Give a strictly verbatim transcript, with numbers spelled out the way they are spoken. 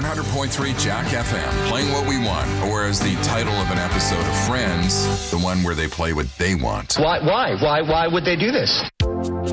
hundred point three Jack F M, playing what we want, or as the title of an episode of Friends, the one where they play what they want. Why? Why? Why? Why would they do this?